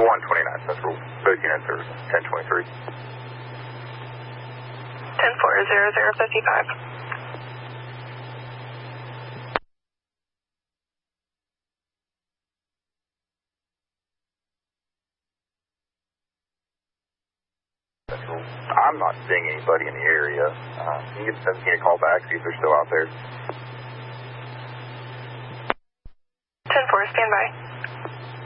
129 Central. Both units are 1023. 10-4, 0055. I'm not seeing anybody in the area. Can you get 17 a call back, see if they're still out there? 10-4, stand by.